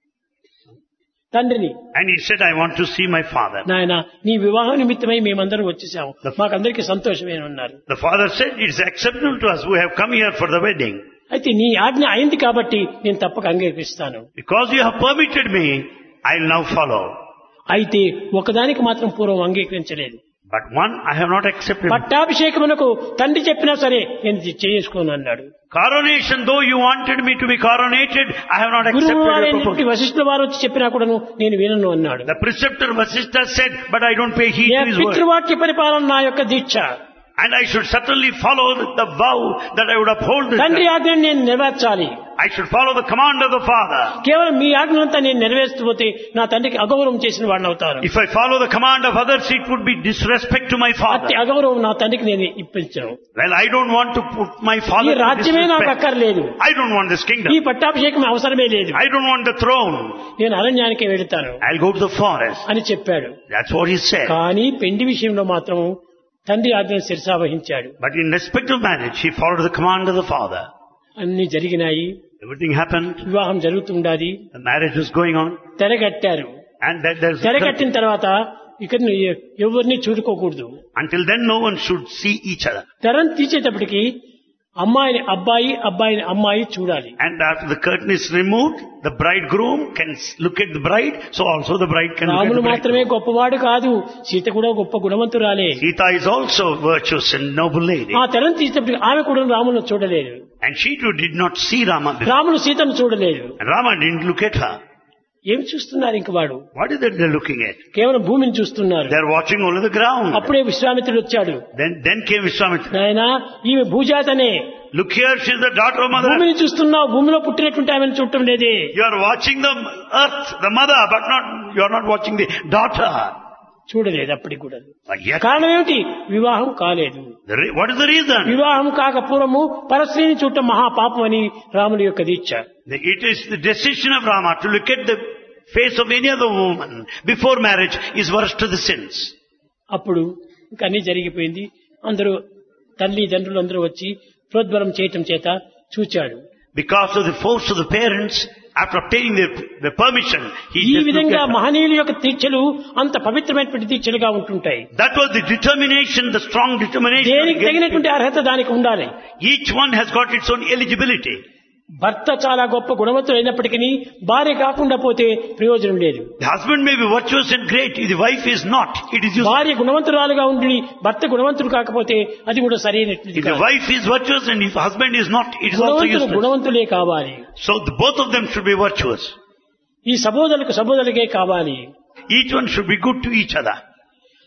తండ్రిని, And he said, I want to see my father. నాయన నీ వివాహ నిమిత్తమై మేమందరం వచ్చేసాము, మాకందరికీ సంతోషమే ఉన్నారు. The father said, it's acceptable to us who have come here for the wedding. అయితే నీ ఆజ్ఞ అయింది కాబట్టి నేను తప్పక అంగీకరిస్తాను. Because you have permitted me, I'll now follow. అయితే ఒకదానికి మాత్రం పూర్వం అంగీకరించలేదు. But one, I have not accepted. పట్టాభిషేకమునకు తండ్రి చెప్పినా సరే నేను ఇది చేసుకోను అన్నాడు. Coronation, though you wanted me to be coronated, I have not గురువు accepted your వారైనటువంటి proposal. వశిష్ఠుల వారు వచ్చి చెప్పినా కూడాను నేను వినను అన్నాడు. The preceptor Vasishtha said, but I don't pay heed A to his word. పితృవాక్య పరిపాలన నా యొక్క దీక్ష. And I should certainly follow the vow that I would uphold this. తండ్రి ఆజ్ఞను నేను నెరవేర్చాలి. I should follow the command of the father. కేవలం మీ ఆజ్ఞనంతా నేను నెరవేర్చు పోతే నా తండ్రికి అగౌరవం చేసిన వాడిని అవుతాను. If I follow the command of others, it would be disrespect to my father. అట్టి అగౌరవం నా తండ్రికి నేను ఇప్పించను. Well, I don't want to put my ఈ father to రాజ్యమే నాకు disrespect. అక్కర్లేదు. I don't want this ఈ kingdom. పట్టాభిషేకం అవసరమే లేదు. I don't want the throne. నేను అరణ్యానికే వెళతాను I'll go to the forest. అని చెప్పాడు. That's what he said. కానీ పెండి విషయంలో మాత్రం తండ్రి ఆజ్ఞను శిరసావహించాడు. But in respect of marriage, he followed the command of the father. అన్ని జరిగినాయి. Everything happened. వివాహం జరుగుతుండాది. The marriage was going on. తెరగట్టారు. And that there's తెరగట్టిన తర్వాత ఇక ఎవరిని చూడుకోకూడదు. until then no one should see each other. తెరను తీసేటప్పటికి అమ్మాయిని అబ్బాయి, అబ్బాయిని అమ్మాయి చూడాలి. And after the curtain is removed, the bridegroom can s- look at the bride, so also the bride can look at రాముడు the మాత్రమే bridegroom. గొప్పవాడు కాదు, సీత కూడా గొప్ప గుణవంతురాలే. Sita is also a virtuous and noble lady. ఆ తెరను తీసేటప్పటికి ఆమె కూడా రామును చూడలేదు. And she too did not see Rama before. రాముడు సీతను చూడలేదు. And Rama didn't look at her. ఏమి చూస్తున్నారు ఇంక వాడు? What is that they're looking at? కేవలం భూమిని చూస్తున్నారు. They're watching only the ground. అప్పుడే విశ్వామిత్రుడు వచ్చాడు. Then, then came Vishwamitra. నాయనా ఈమె భూజాతనే, Look here, she's the daughter of mother. భూమిని చూస్తున్నావు, భూమిలో పుట్టినటువంటి ఆమెను చూడటం లేదే. You are watching the earth, the mother, but not, you are not watching the daughter. చూడలేదు అప్పటికి కూడా. But yet, కారణం ఏమిటి? వివాహం కాలేదు. the re- what is the reason? వివాహం కాక పూర్వము పరస్త్రీని చూడటం మహాపాపం అని రాముడి యొక్క దీక్ష. The- It is the decision of Rama to look at the face of any other woman before marriage is worse to the sins. అప్పుడు ఇంకా అన్ని జరిగిపోయింది. అందరూ తల్లి తండ్రులు అందరూ వచ్చి ప్రోద్బలం చేయటం చేత చూచాడు. Because of the force of the parents, after obtaining their, their permission, he ఈ just looked విధంగా at her. మహనీయుల యొక్క దీక్షలు అంత పవిత్రమైనటువంటి దీక్షలుగా ఉంటుంటాయి. That was the determination, the strong determination. దేనికి against తగినటువంటి అర్హత దానికి ఉండాలి. it. Each one has got its own eligibility. భర్త చాలా గొప్ప గుణవంతుడు అయినప్పటికీ భార్య కాకుండా పోతే ప్రయోజనం లేదు. The husband may be virtuous and great, if the wife is not, it is useless. భార్య గుణవంతురాలుగా ఉండి భర్త గుణవంతుడు కాకపోతే అది కూడా సరైనటువంటి If the కాదు. wife is virtuous and if husband is not, it is also గుణవంతులు useless. గుణవంతులే కావాలి. So the, both of them should be virtuous. ఈ సబోధలకు సబోధలకే కావాలి. Each one should be good to each other.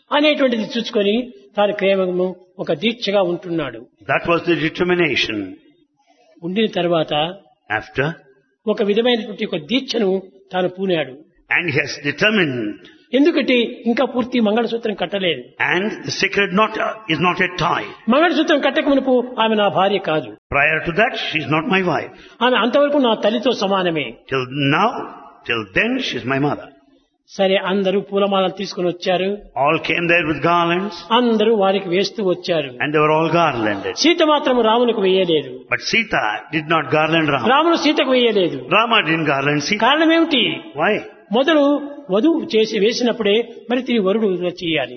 అనేటువంటిది చూసుకొని తాను కేవలము ఒక దీక్షగా ఉంటున్నాడు. That was the determination. ఉండిన తర్వాత After, ఒక విధమైనటువంటి ఒక దీక్షను తాను పూనాడు. and he has determined, ఎందుకంటే ఇంకా పూర్తి మంగళసూత్రం కట్టలేదు. and the sacred knot is not yet tied. మంగళసూత్రం కట్టక మునుపు ఆమె నా భార్య కాదు. Prior to that, she is not my wife. ఆమె అంతవరకు నా తల్లితో సమానమే. Till now, till then, she is my mother. సరే, అందరూ పూలమాలలు తీసుకుని వచ్చారు. All came there with garlands, అందరూ వారికి వేస్తూ వచ్చారు. and they were all garlanded. Sita మాత్రం రామునికి వేయలేదు. But Sita did not garland Rama. రాముడు సీతకు వేయలేదు. Rama didn't garland Sita. కారణం ఏమిటి? Why? మొదలు వధువు చేసి వేసినప్పుడే మరి తిరిగి వరుడు చేయాలి.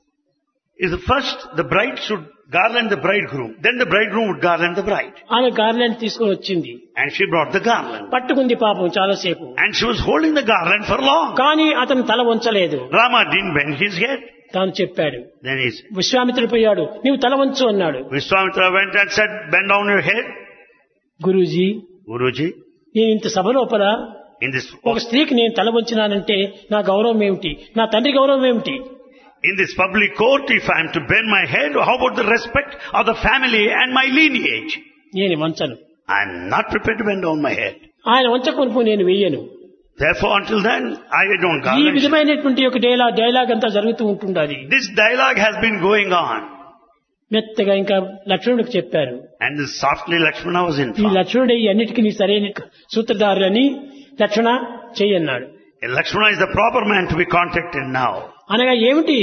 Is the first the bride should garland the bridegroom, then the bridegroom would garland the bride. ఆమె గార్లాండ్ తీసుకుని వచ్చింది. And she brought the garland. పట్టుకుంది పాపం చాలాసేపు. And she was holding the garland for long. కానీ అతను తల వంచలేదు. Rama didn't bend his head. తాను చెప్పాడు. Then he, విశ్వామిత్రుడు పోయాడు, నీవు తల వంచు అన్నాడు. Vishwamitra went and said, bend down your head. Guruji, Guruji, నేను ఇంత సభ లోపల in this, ఒక స్త్రీకి నేను తల వంచినానంటే నా గౌరవం ఏమిటి, నా తండ్రి గౌరవం ఏమిటి? in this public court, if I am to bend my head, how about the respect of the family and my lineage? నేను వంచను. I am not prepared to bend down my head. ఆయన వంచకొనుపు నేను వెయ్యను. Therefore, until then, I don't ఈ garland. విధమైనటువంటి ఒక dialogue dialogue అంతా జరుగుతూ ఉంటుండాలి. This dialogue has been going on. మెత్తగా ఇంకా లక్ష్మణుడికి చెప్పారు. And this softly Lakshmana was ఈ informed. లక్ష్మణుడు ఈ అన్నిటికీ నీ సరైన సూత్రధారులని లక్ష్మణ చెయ్యన్నాడు. Lakshmana is the proper man to be contacted now. అనగా ఏమిటి?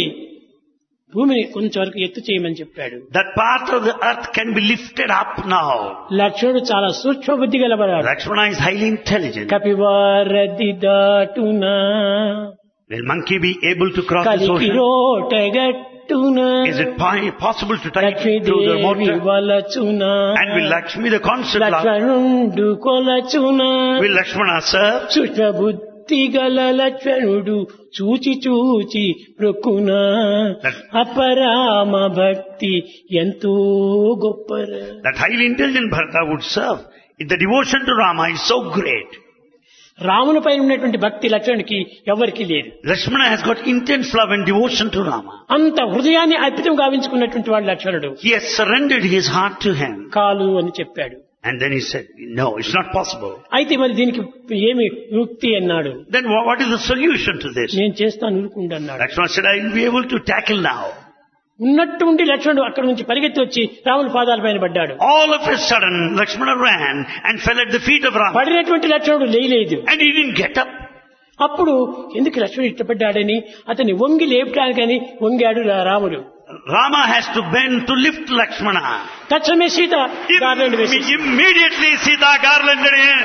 భూమిని కొంచెం వరకు ఎత్తు చేయమని చెప్పాడు. That part of the earth can be lifted up now. లక్ష్మణుడు చాలా సూక్ష్మ బుద్ధి గలవాడు. Lakshmana is highly intelligent. కపివారది దాటునా Will monkey be able to cross this కలికి ocean? రోటగట్టునా Is it po- possible to tie it through the Lakshmidevi water? వలచునా And will Lakshmi, the constant love, లక్ష్మణుండు కొలచునా will Lakshmana serve? సూక్ష్మ బుద్ధి గల లక్ష్మణుడు చూచి చూచి ప్రొక్కునా అపరామ భక్తి ఎంతో గొప్పరా. That highly intelligent Bharata would serve. If the devotion to Rama is so great, రాముని పైన ఉన్నటువంటి భక్తి లక్ష్మణుడికి ఎవరికి లేదు. Lakshmana has got intense love and devotion to Rama. అంత హృదయాన్ని అర్పితం గావించుకున్నటువంటి వాడు లక్ష్మణుడు. He has surrendered his heart to him. కాలు అని చెప్పాడు. And then he said, no, it's not possible. అయితే మరి దీనికి ఏమి యుక్తి అన్నాడు. Then wha- what is the solution to this? నేను చేస్తాను ఊరుకుండు అన్నాడు. Lakshmana said, I will be able to tackle now. ఉన్నట్టు ఉండి లక్ష్మణుడు అక్కడి నుంచి పరిగెత్తి వచ్చి రాముని పాదాల పైన పడ్డాడు. All of a sudden, Lakshmana ran and fell at the feet of Rama. పడినటువంటి లక్ష్మణుడు లేయలేదు. And he didn't get up. అప్పుడు ఎందుకు లక్ష్మణుడు ఇష్టపడ్డాడని అతన్ని వంగి లేపడానికని వంగాడు రా- రాముడు. Rama has to bend to lift Lakshmana. తక్షణమే సీత గార్లాండ్ వేసి Imme- Immediately Sita garlanded him.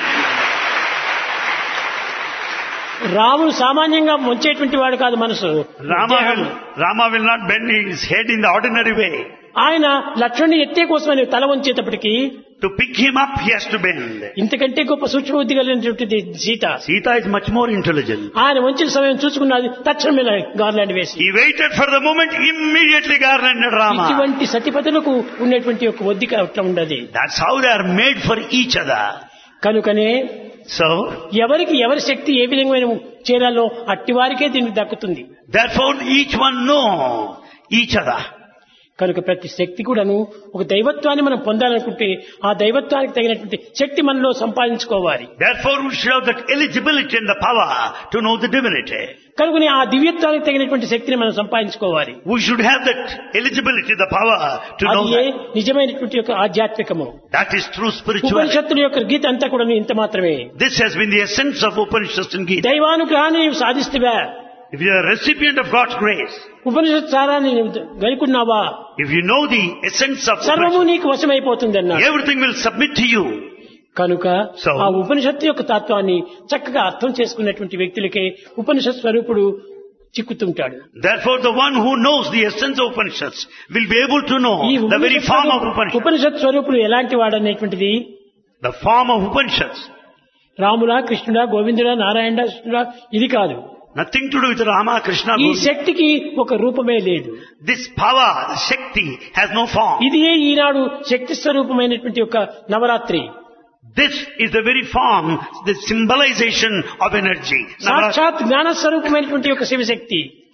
రాముడు సామాన్యంగా వంచేటువంటి వాడు కాదు మనసు. Rama will, Rama will not bend his head in the ordinary way. ఆయన లక్ష్మణుని ఎత్తే కోసమని తల వంచేటప్పటికి To pick him up, he has to bend. ఇంతకంటే గొప్ప సూక్ష్మ బుద్ధి కలిగినటువంటిది Sita. Sita is much more intelligent. ఆయన వంచిన సమయం చూసుకున్నది తక్షణమే గార్లాండ్ వేసి. He waited for the moment, immediately garlanded Rama. ఇటువంటి సతిపతులకు ఉన్నటువంటి ఒక ఒద్దిక అట్లా ఉండదు. That's how they are made for each other. కనుకనే So, ఎవరికి ఎవరి శక్తి ఏ విధంగా చేరాలో అట్టి వారికే దీనికి దక్కుతుంది. therefore each one know each other. కనుక ప్రతి శక్తి కూడాను ఒక దైవత్వాన్ని మనం పొందాలనుకుంటే ఆ దైవత్వానికి తగినటువంటి శక్తి మనలో సంపాదించుకోవాలి. Therefore we should have that eligibility and the power to know the divinity. కనుకనే ఆ దివ్యత్వానికి తగినటువంటి శక్తిని మనం సంపాదించుకోవాలి. We should have that eligibility, the power to know అది that. నిజమైనటువంటి యొక్క ఆధ్యాత్మికము. That is true spirituality. ఉపనిషత్తుల యొక్క గీత అంతా కూడా ఇంత మాత్రమే. This has been the essence of Upanishads and Gita. దైవానుగ్రహాన్ని నీవు సాధిస్తువా, If you are a recipient of God's grace, ఉపనిషత్ సారాన్ని నీవు గనుకున్నావా, if you know the essence of సర్వము Upanishads, నీకు వశమైపోతుంది అన్నాడు. everything will submit to you. కనుక So, ఆ ఉపనిషత్తు యొక్క తత్వాన్ని చక్కగా అర్థం చేసుకున్నటువంటి వ్యక్తులకే ఉపనిషత్ స్వరూపుడు చిక్కుతుంటాడు. Therefore the one who knows the essence of Upanishads will be able to know ఈ the very form of Upanishads. ఉపనిషత్ స్వరూపుడు ఎలాంటి వాడనేటువంటిది The form of Upanishads. రాముడా, కృష్ణుడా, గోవిందుడా, నారాయణ, కృష్ణుడా ఇది కాదు. Nothing to do with Rama, Krishna, ఈ Govinda. శక్తికి ఒక రూపమే లేదు. This power, Shakti, has no form. ఇది ఈనాడు శక్తి స్వరూపమైనటువంటి ఒక Navratri. This is the very form, the symbolization of energy. Navaratri. సాక్షాత్ జ్ఞాన స్వరూపమైనటువంటి ఒక Shivashakti.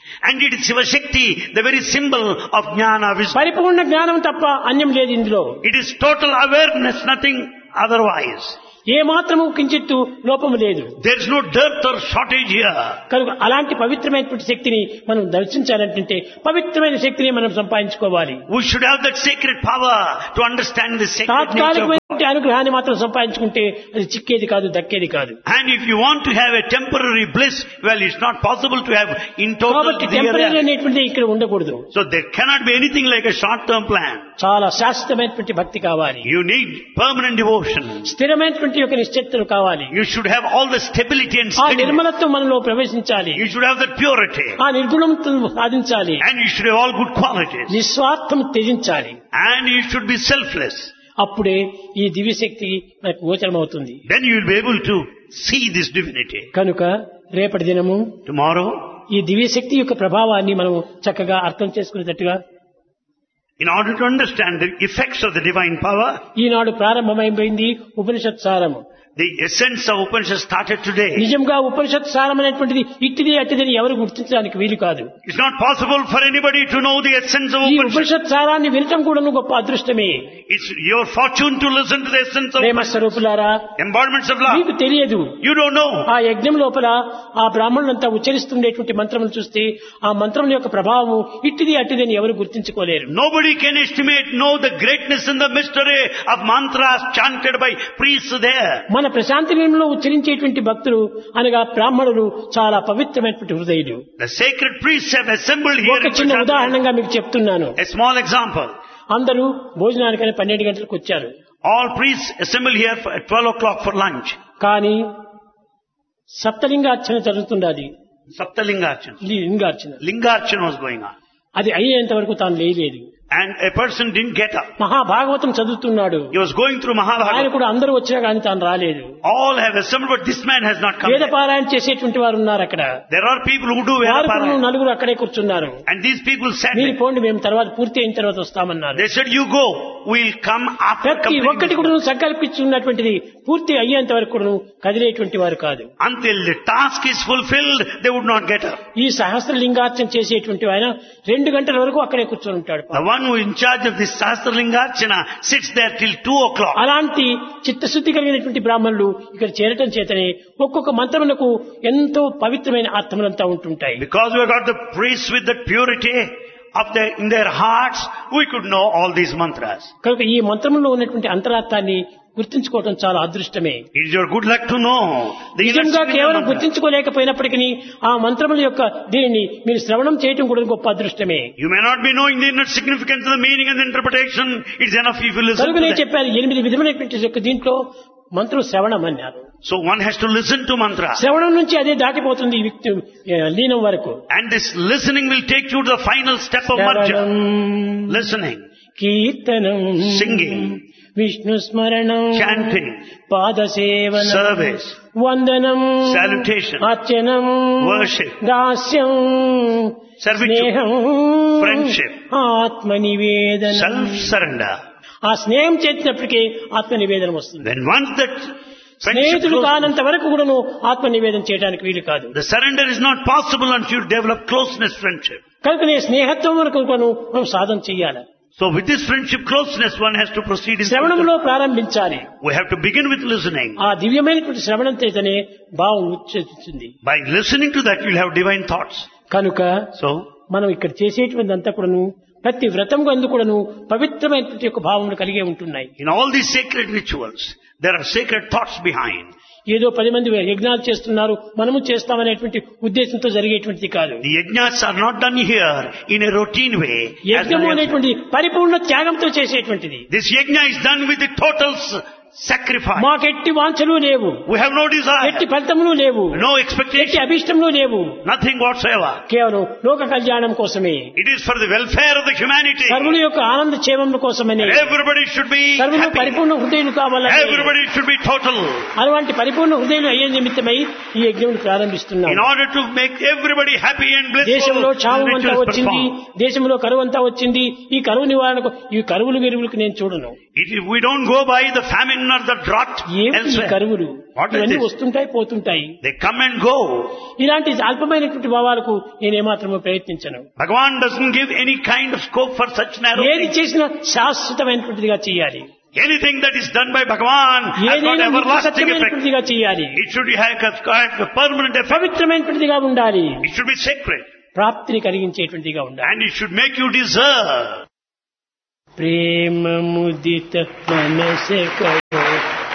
And it is Shiva Shakti, the very symbol of Jnana Vishnu. పరిపూర్ణ జ్ఞానం తప్ప అన్యం లేదు ఇందులో. It is total awareness, nothing otherwise. ఏ మాత్రము కించిత్తు లోపము లేదు. There is no dearth or shortage here. కనుక అలాంటి పవిత్రమైనటువంటి శక్తిని మనం దర్శించాలంటే పవిత్రమైన శక్తిని మనం సంపాదించుకోవాలి. We should have that sacred power to understand the sacred nature of God. తాత్కాలికమైన అనుగ్రహాన్ని మాత్రం సంపాదించుకుంటే అది చిక్కేది కాదు, దక్కేది కాదు. And if you want to have a temporary bliss, well, it's not possible to have in total. కాబట్టి టెంపరరీ అనేటువంటిది ఇక్కడ ఉండకూడదు. So there cannot be anything like a short-term plan. చాలా శాశ్వతమైనటువంటి భక్తి కావాలి. You need permanent devotion. స్థిరమైనటువంటి యొక్క నిశ్చయత కావాలి. You should have all the stability and ఆ steadiness. నిర్మలత్వం మనలో ప్రవేశించాలి. You should have that purity. ఆ నిర్గుణం సాధించాలి. And you should have all good qualities. నిస్వార్థం త్యజించాలి. And you should be selfless. అప్పుడే ఈ దివ్యశక్తి మనకు గోచరమవుతుంది. Then you will be able to see this divinity. కనుక రేపటి దినము Tomorrow, ఈ దివ్యశక్తి యొక్క ప్రభావాన్ని మనం చక్కగా అర్థం చేసుకునేటట్టుగా in order to understand the effects of the divine power, ఈనాడు ప్రారంభమైపోయింది ఉపనిషత్ సారము. the essence of Upanishad started today. నిజంగా ఉపనిషత్ సారం అనేటువంటిది ఇట్టిది అట్టిదని ఎవరు గుర్తించడానికి వీలు కాదు. It's not possible for anybody to know the essence of ఈ Upanishad. ఉపనిషత్ సారాన్ని వినటం కూడా గొప్ప అదృష్టమే. It's your fortune to listen to the essence of ప్రేమ స్వరూపులారా, embodiments of love. మీకు తెలియదు. You don't know. ఆ యజ్ఞం లోపల ఆ బ్రాహ్మణులంతా ఉచ్చరిస్తుండేటువంటి మంత్రములు చూస్తే ఆ మంత్రం యొక్క ప్రభావము ఇట్టిది అట్టిదని ఎవరు గుర్తించుకోలేరు. Nobody can estimate, know the greatness and the mystery of mantras chanted by priests there. మన ప్రశాంతి నిలయంలో ఉచ్చరించేటువంటి భక్తులు అనగా బ్రాహ్మణులు చాలా పవిత్రమైనటువంటి హృదయులు. The sacred priests have assembled here. ఒక చిన్న ఉదాహరణగా మీకు చెప్తున్నాను. A small example. అందరూ భోజనానికని పన్నెండు గంటలకు వచ్చారు. All priests assemble here for, at twelve o'clock for lunch. కానీ సప్తలింగార్చన జరుగుతున్నది. Saptalingarchana. లింగార్చన Lingarchana was going on. అది అయ్యేంత వరకు తాను లేలేదు. And a person didn't get up. Mahabhagavatam చదువుతున్నాడు. He was going through ఆయన Mahabharata. కూడా అందరూ వచ్చినా కానీ తాను రాలేదు. All have assembled, but this man has not come. వేద పారాయణ చేసేటువంటి వారు ఉన్నారు అక్కడ. There are people who do వారు కూడా Vedaparayana. నలుగురు అక్కడే కూర్చున్నారు. And these people said, మీరు పోండి, మేము తర్వాత పూర్తి అయిన తర్వాత వస్తామన్నారు. they said, you go, we'll come after ప్రతి completing ఒక్కటి this కూడా సంకల్పించున్నటువంటిది పూర్తి అయ్యేంత వరకు కూడా కదిలేటువంటి వారు కాదు. Until the task is fulfilled, they would not get up. ఈ సహస్రలింగార్చన చేసేటువంటి ఆయన రెండు గంటల వరకు అక్కడే కూర్చొని ఉంటాడు. The one who is in charge of this Sahasralingarchana sits there till two o'clock. అలాంటి చిత్తశుద్ధి కలిగినటువంటి బ్రాహ్మణులు ఇక్కడ చేరటం చేతనే ఒక్కొక్క మంత్రములకు ఎంతో పవిత్రమైన అర్థములంతా ఉంటుంటాయి. Because we got the priests with the purity of their, in their hearts, we could know all these mantras. కనుక ఈ మంత్రములో ఉన్నటువంటి అంతరార్థాన్ని గుర్తించుకోవడం చాలా అదృష్టమే. It is your good luck to know the inner నిజంగా secret కేవలం mantra. గుర్తించుకోలేకపోయినప్పటికీ ఆ మంత్రముల యొక్క దీనిని మీరు శ్రవణం చేయటం కూడా గొప్ప అదృష్టమే. You may not be knowing the inner significance of the meaning and the interpretation. It's enough if you listen కనుక to నేను that. చెప్పాను ఎనిమిది విధమైనటువంటి యొక్క దీంట్లో మంత్రం శ్రవణం అన్నారు. So one has to listen to mantra. శ్రవణం నుంచి అదే దాటిపోతుంది ఈ వ్యక్తి లీనం వరకు. And this listening will take you to the final step of marja. Listening, కీర్తనం, singing, విష్ణు స్మరణం, chanting, పాదసేవనం, service, వందనం, salutation, అర్చనం, worship, దాస్యం, servitude, స్నేహం, friendship, ఆత్మ నివేదనం. self-surrender. ఆ స్నేహం చేసినప్పటికీ ఆత్మ నివేదనం వస్తుంది. When once that friendship స్నేహితుడు grows, కానంత వరకు కూడాను ఆత్మ నివేదన చేయడానికి వీలు కాదు. the surrender is not possible until you develop closeness friendship. కనుక నేను స్నేహత్వం వరకు కూడాను మనం సాధన చెయ్యాలి. So with this friendship closeness, one has to proceed in శ్రవణంలో ప్రారంభించాలి. We have to begin with listening. ఆ దివ్యమైనటువంటి శ్రవణం చేతనే భావం వచ్చేస్తుంది. By listening to that, you'll have divine thoughts. కనుక So, మనం ఇక్కడ చేసేటువంటి అంతా కూడాను ప్రతి వ్రతం అందు కూడాను పవిత్రమైనటువంటి యొక్క భావములు కలిగే ఉంటున్నాయి. in all these sacred rituals, there are sacred thoughts behind. ఏదో పది మంది యజ్ఞాలు చేస్తున్నారు మనము చేస్తామనేటువంటి ఉద్దేశంతో జరిగేటువంటిది కాదు. The yajnas are not done here in a routine way. as యజ్ఞము done అనేటువంటి పరిపూర్ణ త్యాగంతో చేసేటువంటిది. This yajna is done with the total s- sacrifice. మాకెట్టి వాంఛలు లేవు, We have no desire, ఎట్టి ఫలితములు లేవు, no ఎట్టి expectation, అభిష్టములు లేవు. nothing whatsoever. కేవలం లోక కళ్యాణం కోసమే, It is for the welfare of the humanity. సర్వుల యొక్క ఆనంద క్షేమం కోసమని, Everybody should be సర్వులు happy. పరిపూర్ణ హృదయులు కావాలని, Everybody should be total. అలాంటి పరిపూర్ణ హృదయులు అయ్యే నిమిత్తమై ఈ యజ్ఞం ప్రారంభిస్తున్నాం. In order to make everybody happy and blissful, దేశంలో this చావు ritual అంతా is వచ్చింది, performed. దేశంలో కరువు అంతా వచ్చింది. ఈ కరువు నివారణకు ఈ కరువులు విరువులకు నేను చూడను. If we don't go by the famine famine nor the drought ఏమిటి ఈ elsewhere. కరువులు What is ఇవన్నీ this? వస్తుంటాయి పోతుంటాయి. They come and go. ఇలాంటి అల్పమైనటువంటి భావాలకు నేనేమాత్రమూ ప్రయత్నించను. Bhagavan doesn't give any kind of scope for such narrow ఏది things. చేసినా శాశ్వతమైనటువంటిదిగా చేయాలి. Anything that is done by Bhagavan has got ఏదైనా everlasting effect. సత్యమైనటువంటిదిగా చేయాలి. It should have a permanent effect. పవిత్రమైనటువంటిదిగా ఉండాలి. It should be sacred. ప్రాప్తిని కలిగించేటువంటిదిగా ఉండాలి. And it should make you deserve. ప్రేమ ముదిత మనసే